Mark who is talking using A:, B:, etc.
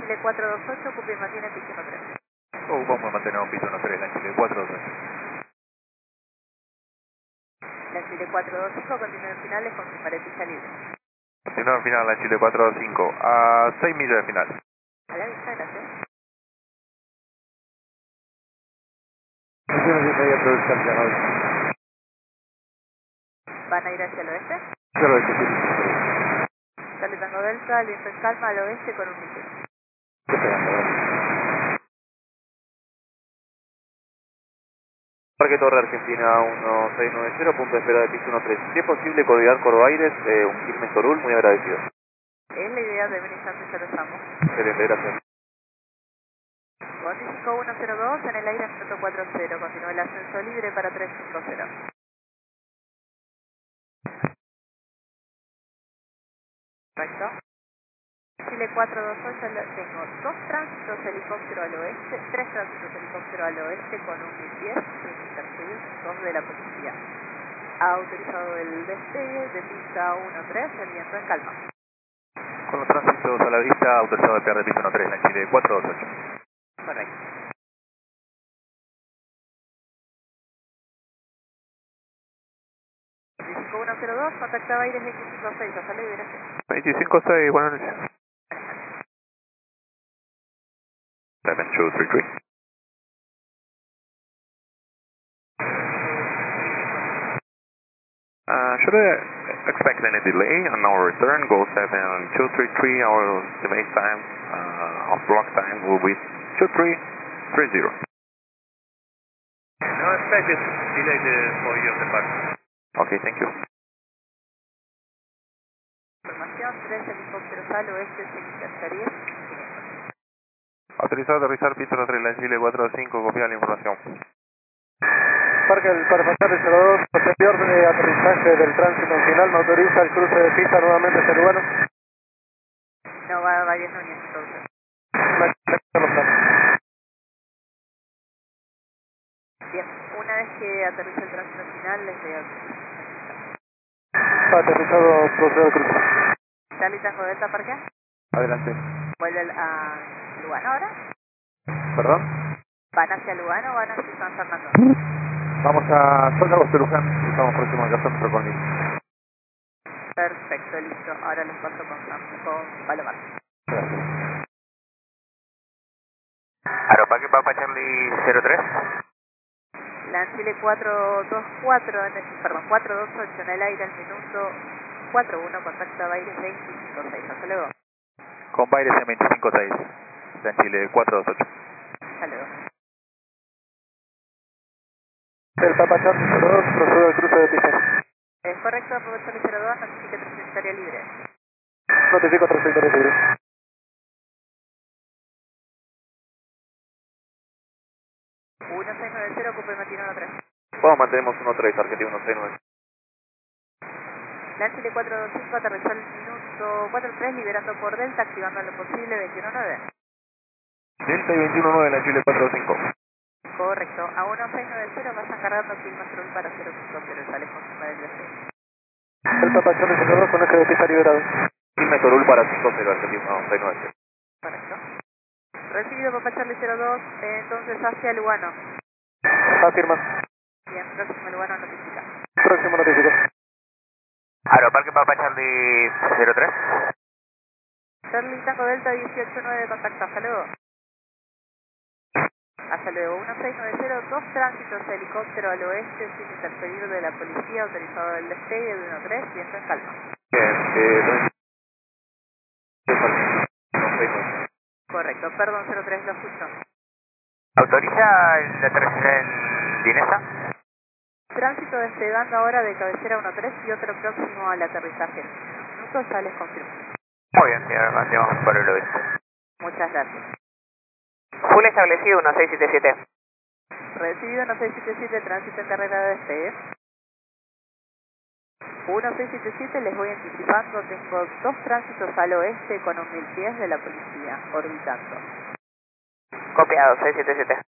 A: Chile 428, ocupe y mantiene piso 13.
B: Vamos a mantener un piso 13, la Chile 428.
A: La Chile 425, continúe en finales con su pista libre.
B: Continúa en final la Chile 425, a 6 millas de final.
A: A la vista, gracias. ¿Van a ir hacia el oeste?
B: Hacia el oeste, sí.
A: Charlie Tango Delta, el viento en calma al oeste con un misil.
B: Parque Torre Argentina 1690, punto de espera de piso 13. Si es posible coordinar Córdoba Aires, un Quilmes Torul, muy agradecido.
A: Es la idea de venir antes ya lo estamos.
B: Excelente, gracias.
A: Bondi 5102 en el aire minuto 40, continúa el ascenso libre para 350. Correcto. Chile 428, tengo 2 tránsitos helicóptero al oeste, 3 tránsitos helicóptero al oeste con un 1010 sin interferir, 2 de la policía. Ha autorizado el despegue de pista 13, el viento en calma.
B: Con los tránsitos a la vista, autorizado el PR de piso 13, la Chile 428.
A: Correcto. Bondi 5102, contactaba aires 256, hasta luego, gracias.
B: 256, buenas noches. 7233. Should I expect any delay on our return? Go 7233, our estimate time of block time will be 2330. No expected delay for your departure. Okay, thank you.
A: Información, 3 helicópteros al oeste sin interferir.
B: Autorizado a aterrizar piso 3, la Chile 45, copiar la información.
C: Parque del Parpatar del 02, posterior de aterrizaje del tránsito final, me autoriza el cruce de pista nuevamente hacia Lugano.
A: No va a Valles Núñez entonces. Bien, una vez que aterriza el tránsito final, les veo.
C: Está aterrizado, procedo de cruce.
A: Charlie Tango Delta, ¿para qué?
C: Adelante.
A: ¿Vuelve a Lugano ahora?
C: ¿Perdón?
A: ¿Van hacia Lugano o van hacia San Fernando?
C: Vamos a Zona Agosto Luján, estamos próximos a Casa Recorrido.
A: Perfecto, listo. Ahora los paso con Palomar.
C: Gracias.
B: Aeroparque Papa Charlie 03.
A: La Chile 428 en el aire al minuto 41, contacto a Baires 256. Hasta luego.
B: Con Baires en 256, la Chile 428.
A: Hasta luego.
C: El Papa Charlie 02, procedo de cruce de pista.
A: Es correcto, profesor 02, notifique trayectoria libre.
C: Notifico trayectoria libre.
A: 1690, ocupe Matino 13.
B: Bueno, mantenemos 1-3, Argentina 169.
A: La Chile 425 aterrizó al minuto 43, liberando por Delta, activando lo posible 219.
B: Delta y 219, la Chile 425.
A: Correcto, a 1690 vas cargando Quilmes Torul para 050, sale con suma del deseo.
C: El Papa Charlie 02 con eje de pista liberado.
B: Quilmes Torul para 50, Argentina 169.
A: Correcto. Recibido Papa Charlie 02, entonces hacia Lugano.
C: Afirma.
A: Bien, próximo Lugano notifica.
C: Próximo notifico.
B: Aeroparque Papa Charlie 03.
A: Charlie Tango Delta 189, contacto, hasta luego. Hasta luego, 1690, 2 tránsitos helicóptero al oeste sin interferir de la policía, autorizado el despegue de 13, viento en calma.
B: Bien,
A: Correcto, perdón 03, lo escucho.
B: ¿Autoriza el aterrizaje en Dinesa?
A: Tránsito despegando ahora de cabecera 13 y otro próximo al aterrizaje. En unos minutos ya les confirmo.
B: Muy bien, señor, mantenemos por el oeste.
A: Muchas gracias.
D: Full establecido 1677.
A: Recibido 1677, tránsito en carrera de despegue. 1677, les voy anticipando, tengo 2 tránsitos al oeste con un 1010 de la policía, orbitando.
D: Copiado 677.